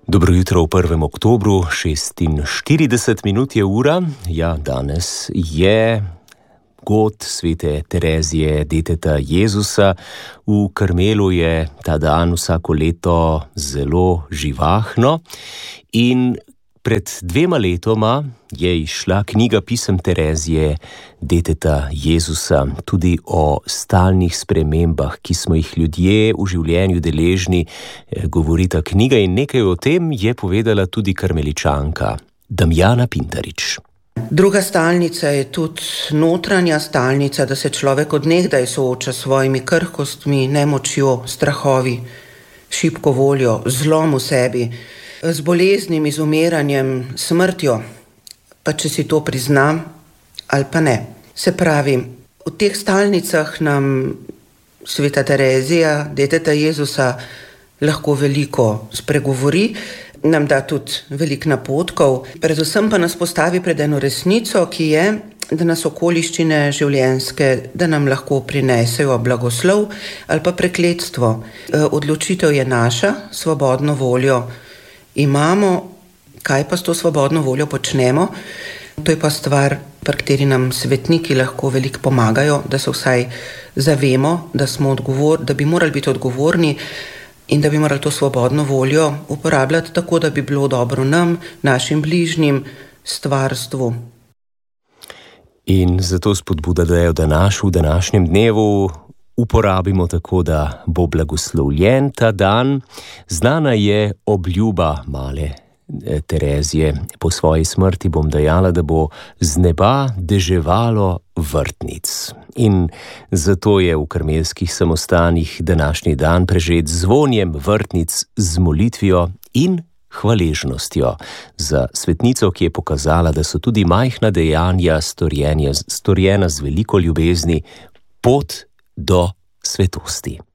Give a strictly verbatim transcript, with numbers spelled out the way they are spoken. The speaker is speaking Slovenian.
Dobro jutro v prvem oktobru, šestinštirideset minut je ura. Ja, danes je god svete Terezije, deteta Jezusa. V Karmelu je ta dan vsako leto zelo živahno in pred dvema letoma je izšla knjiga pisem Terezije, deteta Jezusa, tudi o stalnih spremembah, ki smo jih ljudje v življenju deležni, govori ta knjiga, in nekaj o tem je povedala tudi karmeličanka Damjana Pintarič. Druga stalnica je tudi notranja stalnica, da se človek od nekdaj sooča s svojimi krhkostmi, nemočjo, strahovi, šibko voljo, zlom v sebi, z boleznim, izumiranjem, smrtjo, pa če si to priznam ali pa ne. Se pravi, v teh stalnicah nam sveta Terezija, deteta Jezusa, lahko veliko spregovori, nam da tudi veliko napotkov, predvsem pa nas postavi pred eno resnico, ki je, da nas okoliščine življenjske, da nam lahko prinesejo blagoslov ali pa prekletstvo. Odločitev je naša, svobodno voljo imamo, kaj pa s to svobodno voljo počnemo, to je pa stvar, pri kateri nam svetniki lahko veliko pomagajo, da se vsaj zavemo, da smo odgovor, da bi morali biti odgovorni in da bi morali to svobodno voljo uporabljati tako, da bi bilo dobro nam, našim bližnjim, stvarstvu. In zato spodbuda, da je v današnjem, v današnjem dnevu uporabimo tako, da bo blagoslovljen ta dan. Znana je obljuba male Terezije. Po svoji smrti bom dejala, da bo z neba deževalo vrtnic. In zato je v karmelskih samostanih današnji dan prežet z zvonjem vrtnic, z molitvijo in hvaležnostjo za svetnico, ki je pokazala, da so tudi majhna dejanja storjena z veliko ljubezni pot do svetosti.